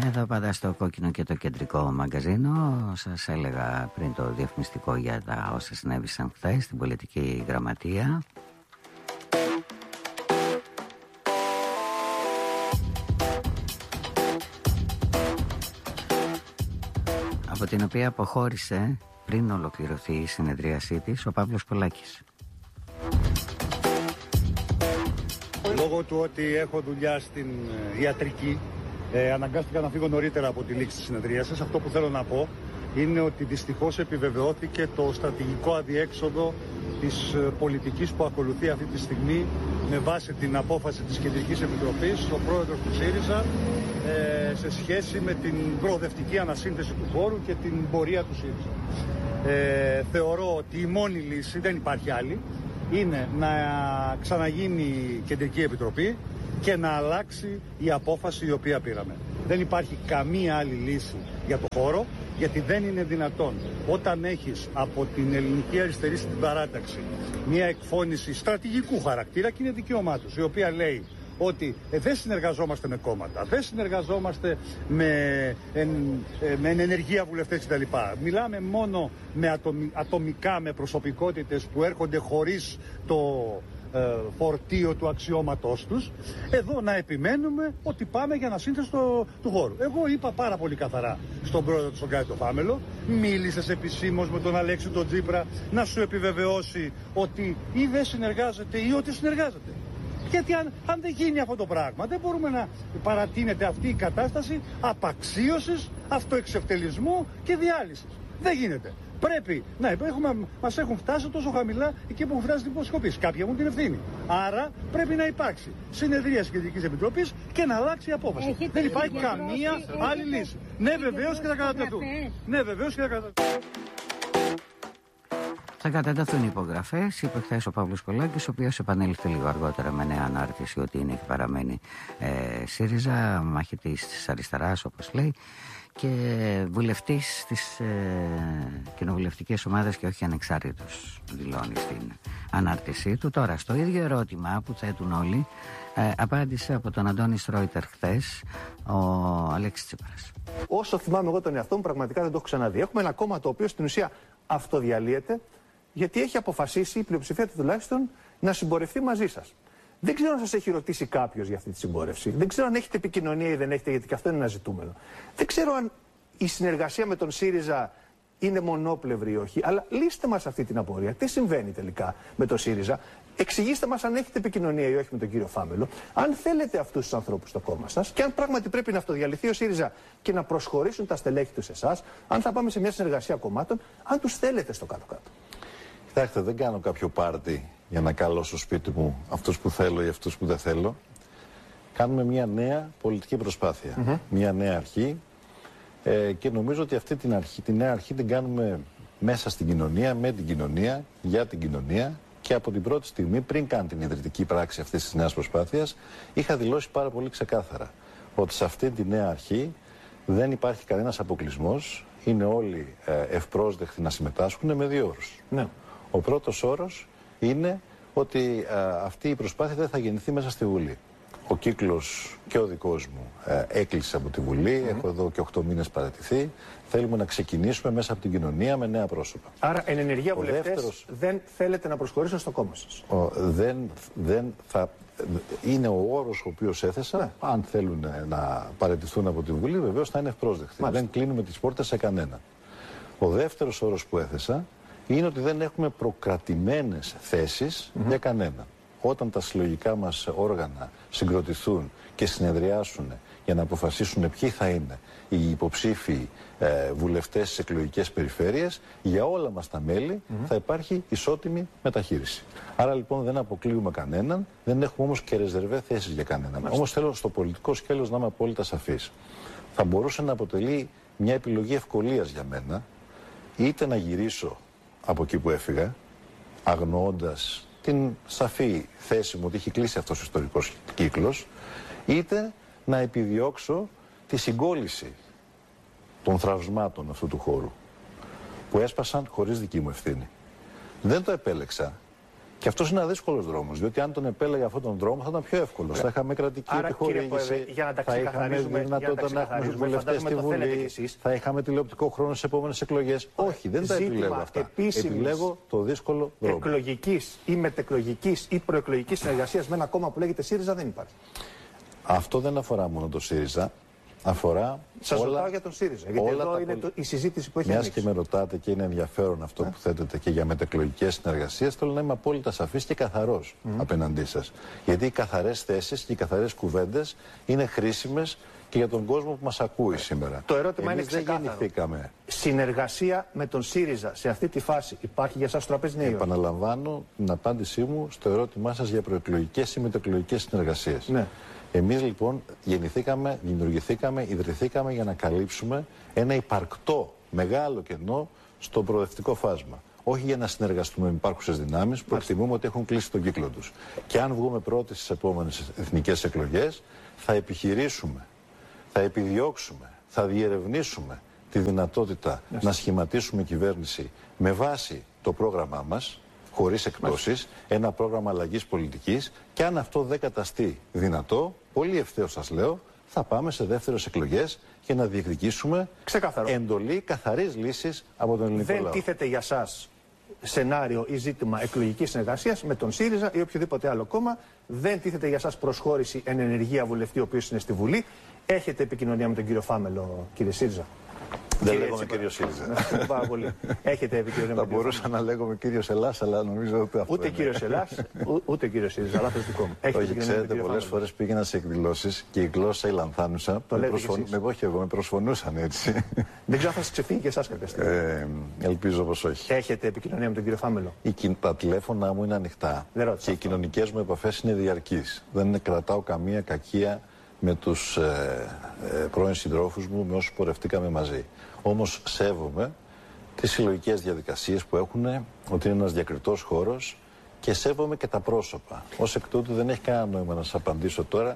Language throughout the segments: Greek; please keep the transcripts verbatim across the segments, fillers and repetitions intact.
Εδώ πάντα στο Κόκκινο και το Κεντρικό Μαγκαζίνο. Σας έλεγα πριν το διαφημιστικό για τα όσα συνέβησαν χθες στην πολιτική γραμματεία. Από την οποία αποχώρησε πριν ολοκληρωθεί η συνεδρίασή της ο Παύλος Πολάκης. Λόγω του ότι έχω δουλειά στην ιατρική, ε, αναγκάστηκα να φύγω νωρίτερα από τη λήξη της συνεδρίασης. Αυτό που θέλω να πω είναι ότι δυστυχώς επιβεβαιώθηκε το στρατηγικό αδιέξοδο της πολιτικής που ακολουθεί αυτή τη στιγμή με βάση την απόφαση της Κεντρικής Επιτροπής, ο πρόεδρος του ΣΥΡΙΖΑ, ε, σε σχέση με την προοδευτική ανασύνθεση του χώρου και την πορεία του ΣΥΡΙΖΑ. Ε, θεωρώ ότι η μόνη λύση, δεν υπάρχει άλλη, είναι να ξαναγίνει η Κεντρική Επιτροπή και να αλλάξει η απόφαση η οποία πήραμε. Δεν υπάρχει καμία άλλη λύση για το χώρο, γιατί δεν είναι δυνατόν όταν έχεις από την ελληνική αριστερή στην παράταξη μια εκφώνηση στρατηγικού χαρακτήρα, και είναι δικαίωμά τους, η οποία λέει ότι ε, δεν συνεργαζόμαστε με κόμματα, δεν συνεργαζόμαστε με, εν, ε, με ενεργεία βουλευτές κτλ. Μιλάμε μόνο με ατομι, ατομικά με προσωπικότητες που έρχονται χωρίς το ε, φορτίο του αξιώματός τους. Εδώ να επιμένουμε ότι πάμε για ανασύνθεση του, του χώρου. Εγώ είπα πάρα πολύ καθαρά στον πρόεδρο του Σογκάη το Φάμελο, μίλησες επισήμως με τον Αλέξη τον Τσίπρα να σου επιβεβαιώσει ότι ή δεν συνεργάζεται ή ότι συνεργάζεται. Γιατί αν, αν δεν γίνει αυτό το πράγμα, δεν μπορούμε να παρατείνεται αυτή η κατάσταση απαξίωσης, αυτοεξευτελισμού και διάλυσης. Δεν γίνεται. Πρέπει να έχουμε, μας έχουν φτάσει τόσο χαμηλά εκεί που έχουν φτάσει την υποσκοπής. Κάποιοι έχουν την ευθύνη. Άρα πρέπει να υπάρξει συνεδρία της Κεντρικής Επιτροπής και να αλλάξει η απόφαση. Έχετε δεν υπάρχει καμία έχετε άλλη λύση. Ναι, βεβαίως και θα κατατεθούν. Ναι, βεβαίως και θα κατατεθούν. Θα κατατεθούν υπογραφές, είπε χθες ο Παύλος Πολάκης, ο οποίος επανέλθει λίγο αργότερα με νέα ανάρτηση ότι είναι και παραμένει ε, ΣΥΡΙΖΑ, μαχητής της αριστεράς όπως λέει, και βουλευτής της ε, κοινοβουλευτικής ομάδας και όχι ανεξάρτητος, δηλώνει στην ανάρτησή του. Τώρα, στο ίδιο ερώτημα που θέτουν όλοι, ε, απάντησε από τον Αντώνη Στρόιτερ χθες ο Αλέξης Τσίπρας. Όσο θυμάμαι εγώ τον εαυτό μου, πραγματικά δεν το έχω ξαναδεί. Έχουμε ένα κόμμα το οποίο στην ουσία αυτοδιαλύεται, γιατί έχει αποφασίσει η πλειοψηφία του τουλάχιστον να συμπορευτεί μαζί σας. Δεν ξέρω αν σας έχει ρωτήσει κάποιος για αυτή τη συμπόρευση. Δεν ξέρω αν έχετε επικοινωνία ή δεν έχετε, γιατί και αυτό είναι ένα ζητούμενο. Δεν ξέρω αν η συνεργασία με τον ΣΥΡΙΖΑ είναι μονόπλευρη ή όχι. Αλλά λύστε μας αυτή την απορία. Τι συμβαίνει τελικά με τον ΣΥΡΙΖΑ. Εξηγήστε μας αν έχετε επικοινωνία ή όχι με τον κύριο Φάμελο. Αν θέλετε αυτούς τους ανθρώπους στο κόμμα σας και αν πράγματι πρέπει να αυτοδιαλυθεί ο ΣΥΡΙΖΑ και να προσχωρήσουν τα στελέχη του σε εσάς, αν θα πάμε σε μια συνεργασία κομμάτων, αν τους θέλετε στο κάτω-κάτω. Κοιτάξτε, δεν κάνω κάποιο πάρτι για να καλώ στο σπίτι μου αυτούς που θέλω ή αυτούς που δεν θέλω. Κάνουμε μια νέα πολιτική προσπάθεια, mm-hmm. μια νέα αρχή ε, και νομίζω ότι αυτή την, αρχή, την νέα αρχή την κάνουμε μέσα στην κοινωνία, με την κοινωνία, για την κοινωνία, και από την πρώτη στιγμή, πριν καν την ιδρυτική πράξη αυτής της νέας προσπάθειας, είχα δηλώσει πάρα πολύ ξεκάθαρα ότι σε αυτή τη νέα αρχή δεν υπάρχει κανένας αποκλεισμός, είναι όλοι ε, ευπρόσδεκτοι να συμμετάσχουν με δύο όρους. Ναι. Ο πρώτος όρος είναι ότι α, αυτή η προσπάθεια δεν θα γεννηθεί μέσα στη Βουλή. Ο κύκλος και ο δικός μου ε, έκλεισε από τη Βουλή, mm. έχω εδώ και οκτώ μήνες παρατηθεί. Θέλουμε να ξεκινήσουμε μέσα από την κοινωνία με νέα πρόσωπα. Άρα εν ενεργεία βουλευτές δεύτερος... δεν θέλετε να προσχωρήσουν στο κόμμα σας. Ο, δεν, δεν θα... Είναι ο όρος ο οποίος έθεσα. Ναι. Αν θέλουν να παραιτηθούν από τη Βουλή, βεβαίως θα είναι ευπρόσδεκτοι. Μάλιστα. Δεν κλείνουμε τις πόρτες σε κανένα. Ο δεύτερος όρος που έθεσα είναι ότι δεν έχουμε προκρατημένες θέσεις mm-hmm. για κανένα. Όταν τα συλλογικά μας όργανα συγκροτηθούν και συνεδριάσουν για να αποφασίσουν ποιοι θα είναι οι υποψήφοι ε, βουλευτές στις εκλογικές περιφέρειες, για όλα μας τα μέλη mm-hmm. θα υπάρχει ισότιμη μεταχείριση. Άρα λοιπόν δεν αποκλείουμε κανέναν, δεν έχουμε όμως και ρεζερβέ θέσεις για κανέναν. Όμως θέλω στο πολιτικό σκέλος να είμαι απόλυτα σαφής. Θα μπορούσε να αποτελεί μια επιλογή ευκολίας για μένα, είτε να γυρίσω από εκεί που έφυγα, αγνοώντας την σαφή θέση μου ότι έχει κλείσει αυτός ο ιστορικός κύκλος, είτε να επιδιώξω τη συγκόλληση των θραυσμάτων αυτού του χώρου, που έσπασαν χωρίς δική μου ευθύνη. Δεν το επέλεξα Και αυτό είναι ένα δύσκολο δρόμο, διότι αν τον επέλεγε αυτόν τον δρόμο θα ήταν πιο εύκολο. Θα είχαμε κρατική Άρα, επιχορήγηση, για να τα θα είχαμε δυνατότητα να έχουμε βουλευτές στη Βουλή, θα είχαμε τηλεοπτικό χρόνο σε επόμενες εκλογές. Όχι, δεν τα επιλέγω αυτά. Επιλέγω το δύσκολο δρόμο. Εκλογικής ή μετεκλογικής ή προεκλογικής συνεργασίας με ένα κόμμα που λέγεται ΣΥΡΙΖΑ δεν υπάρχει. Αυτό δεν αφορά μόνο το ΣΥΡΙΖΑ. Αφορά. Σας όλα, ρωτάω για τον ΣΥΡΙΖΑ. Γιατί εδώ τα... είναι το, η συζήτηση που έχει Μιας ανοίξει. και με ρωτάτε και είναι ενδιαφέρον αυτό yeah. που θέτετε και για μετεκλογικές συνεργασίες, θέλω να είμαι απόλυτα σαφής και καθαρός mm. απέναντί σας. Γιατί οι καθαρές θέσεις και οι καθαρές κουβέντες είναι χρήσιμες και για τον κόσμο που μας ακούει σήμερα. Το ερώτημα Εμείς είναι ξεκάθαρο. Δεν γεννηθήκαμε. Συνεργασία με τον ΣΥΡΙΖΑ σε αυτή τη φάση υπάρχει για σας στο τραπέζι νέου? Επαναλαμβάνω την απάντησή μου στο ερώτημά σας για προεκλογικές ή μετεκλογικές συνεργασίες. Ναι. Εμείς λοιπόν γεννηθήκαμε, δημιουργηθήκαμε, ιδρυθήκαμε για να καλύψουμε ένα υπαρκτό μεγάλο κενό στο προοδευτικό φάσμα. Όχι για να συνεργαστούμε με υπάρχουσες δυνάμεις που εκτιμούμε ότι έχουν κλείσει τον κύκλο τους. Και αν βγούμε πρώτοι στις επόμενες εθνικές εκλογές, θα επιχειρήσουμε, θα επιδιώξουμε, θα διερευνήσουμε τη δυνατότητα yes. να σχηματίσουμε κυβέρνηση με βάση το πρόγραμμά μας, χωρίς εκπτώσεις, ένα πρόγραμμα αλλαγής πολιτικής, και αν αυτό δεν καταστεί δυνατό, πολύ ευθέως σας λέω, θα πάμε σε δεύτερες εκλογές για να διεκδικήσουμε ξεκάθαρο. εντολή καθαρής λύσης από τον ελληνικό δεν λαό. Δεν τίθεται για σας σενάριο ή ζήτημα εκλογικής συνεργασίας με τον ΣΥΡΙΖΑ ή οποιοδήποτε άλλο κόμμα. Δεν τίθεται για σας προσχώρηση εν ενεργεία βουλευτή, ο οποίος είναι στη Βουλή. Έχετε επικοινωνία με τον κύριο Φάμελο, κύριε ΣΥΡΙΖΑ? Δεν λέγομαι κύριο ΣΥΡΙΖΑ. Πάρα πολύ. Έχετε επικοινωνία με τον Θα μπορούσα να λέγομαι κύριος Ελλάς, αλλά νομίζω ότι αυτό. Ούτε κύριος Ελλάς, ούτε κύριος ΣΥΡΙΖΑ. Λάθος δικό μου. Όχι, ξέρετε, πολλές φορές πήγαινα σε εκδηλώσεις και η γλώσσα η λανθάνουσα. Το με, προσφων... με, όχι εγώ, με προσφωνούσαν έτσι. Δεν ξέρω αν θα σας ξεφύγει και εσάς κάποια στιγμή. Ε, ελπίζω πως όχι. Έχετε επικοινωνία με τον κύριο Φάμελο? Η, τα τηλέφωνα μου είναι ανοιχτά. Και οι κοινωνικές μου επαφές είναι διαρκείς. Δεν κρατάω καμία κακία με τους ε, ε, πρώην συντρόφους μου, με όσους πορευτήκαμε μαζί. Όμως σέβομαι τις συλλογικές διαδικασίες που έχουν, ότι είναι ένας διακριτός χώρος, και σέβομαι και τα πρόσωπα. Ως εκ τούτου δεν έχει κανένα νόημα να σας απαντήσω τώρα.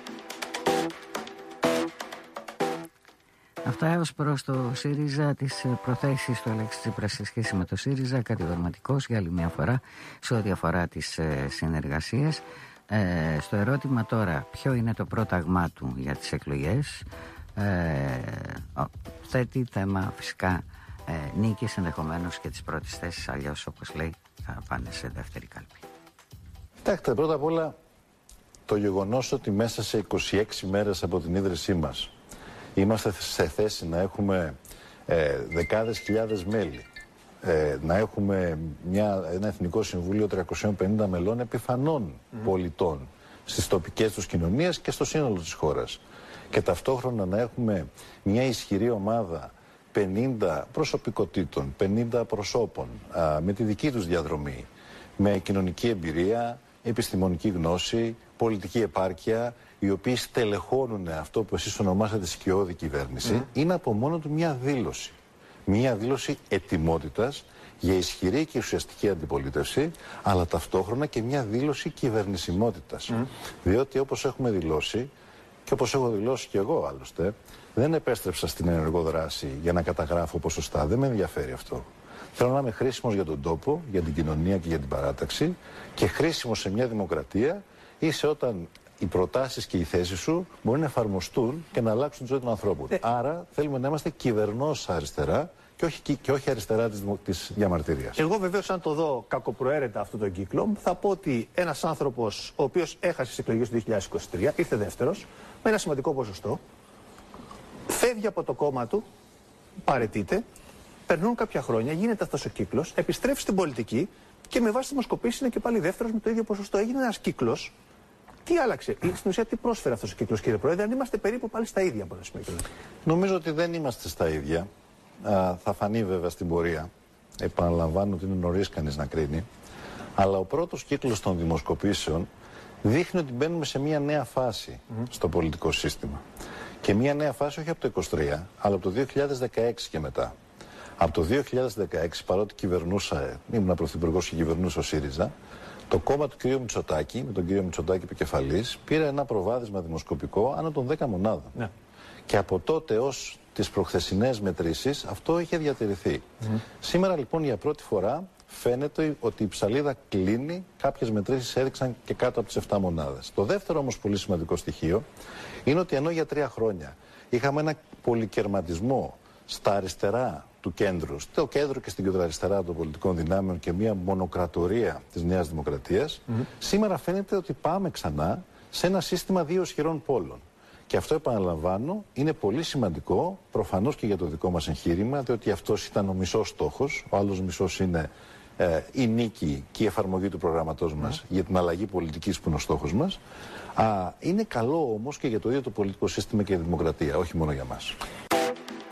Αυτά ως προς το ΣΥΡΙΖΑ, τις προθέσεις του Αλέξη Τσίπρα σε σχέση με το ΣΥΡΙΖΑ, κατηγορηματικός για άλλη μια φορά σε ό,τι αφορά τις ε, συνεργασίες. Ε, στο ερώτημα τώρα ποιο είναι το πρόταγμά του για τις εκλογές, ε, θέτει θέμα φυσικά ε, νίκης, ενδεχομένως και τις πρώτες θέσεις, αλλιώς όπως λέει θα πάνε σε δεύτερη κάλπη. Κοιτάξτε, πρώτα απ' όλα το γεγονός ότι μέσα σε είκοσι έξι μέρες από την ίδρυσή μας είμαστε σε θέση να έχουμε ε, δεκάδες χιλιάδες μέλη, ε, να έχουμε μια, ένα Εθνικό Συμβούλιο τριακοσίων πενήντα μελών επιφανών mm. πολιτών στις τοπικές τους κοινωνίες και στο σύνολο της χώρας, και ταυτόχρονα να έχουμε μια ισχυρή ομάδα πενήντα προσωπικότητων, πενήντα προσώπων, α, με τη δική τους διαδρομή, με κοινωνική εμπειρία, επιστημονική γνώση, πολιτική επάρκεια, οι οποίοι στελεχώνουν αυτό που εσείς ονομάσατε σκιώδη κυβέρνηση, mm. είναι από μόνο του μια δήλωση. Μια δήλωση ετοιμότητας για ισχυρή και ουσιαστική αντιπολίτευση, αλλά ταυτόχρονα και μια δήλωση κυβερνησιμότητας. Mm. Διότι όπως έχουμε δηλώσει, και όπως έχω δηλώσει και εγώ άλλωστε, δεν επέστρεψα στην ενεργό δράση για να καταγράφω ποσοστά. Δεν με ενδιαφέρει αυτό. Θέλω να είμαι χρήσιμος για τον τόπο, για την κοινωνία και για την παράταξη, και χρήσιμος σε μια δημοκρατία είσαι όταν οι προτάσεις και οι θέσεις σου μπορεί να εφαρμοστούν και να αλλάξουν τη ζωή των ανθρώπων. Ε. Άρα θέλουμε να είμαστε κυβερνός αριστερά και όχι, και όχι αριστερά της, της διαμαρτυρίας. Εγώ βεβαίως, αν το δω κακοπροαίρετα αυτόν τον κύκλο, θα πω ότι ένας άνθρωπος ο οποίος έχασε τις εκλογές του δύο χιλιάδες είκοσι τρία, ήρθε δεύτερος, με ένα σημαντικό ποσοστό, φεύγει από το κόμμα του, παραιτείται, περνούν κάποια χρόνια, γίνεται αυτός ο κύκλος, επιστρέφει στην πολιτική και με βάση τη δημοσκοπήσεις είναι και πάλι δεύτερος με το ίδιο ποσοστό. Έγινε ένας κύκλος. Τι άλλαξε, στην ουσία τι πρόσφερε αυτός ο κύκλος, κύριε Πρόεδρε, αν είμαστε περίπου πάλι στα ίδια από ένα σημείο? Νομίζω ότι δεν είμαστε στα ίδια. Α, θα φανεί βέβαια στην πορεία. Επαναλαμβάνω ότι είναι νωρίς κανείς να κρίνει. Αλλά ο πρώτος κύκλος των δημοσκοπήσεων δείχνει ότι μπαίνουμε σε μια νέα φάση mm-hmm. στο πολιτικό σύστημα. Και μια νέα φάση όχι από το είκοσι τρία, αλλά από το δύο χιλιάδες δεκαέξι και μετά. Από το δύο χιλιάδες δεκαέξι, παρότι κυβερνούσα, ήμουν πρωθυπουργός και κυβερνούσα ο ΣΥΡΙΖΑ, το κόμμα του κ. Μητσοτάκη, με τον κ. Μητσοτάκη επικεφαλής, πήρε ένα προβάδισμα δημοσκοπικό άνω των δέκα μονάδων. Ναι. Και από τότε ως τις προχθεσινές μετρήσεις αυτό είχε διατηρηθεί. Mm. Σήμερα λοιπόν για πρώτη φορά φαίνεται ότι η ψαλίδα κλείνει, κάποιες μετρήσεις έδειξαν και κάτω από τις επτά μονάδες. Το δεύτερο όμως πολύ σημαντικό στοιχείο είναι ότι ενώ για τρία χρόνια είχαμε ένα πολυκερματισμό στα αριστερά του κέντρου, στο κέντρο και στην κεντροαριστερά των πολιτικών δυνάμεων και μια μονοκρατορία της Νέας Δημοκρατίας, mm-hmm. σήμερα φαίνεται ότι πάμε ξανά σε ένα σύστημα δύο ισχυρών πόλων. Και αυτό, επαναλαμβάνω, είναι πολύ σημαντικό, προφανώς και για το δικό μας εγχείρημα, διότι αυτός ήταν ο μισός στόχος, ο άλλος μισός είναι ε, η νίκη και η εφαρμογή του προγράμματός μας mm. για την αλλαγή πολιτικής που είναι ο στόχος μας. Α, είναι καλό όμως και για το ίδιο το πολιτικό σύστημα και η δημοκρατία, όχι μόνο για μας.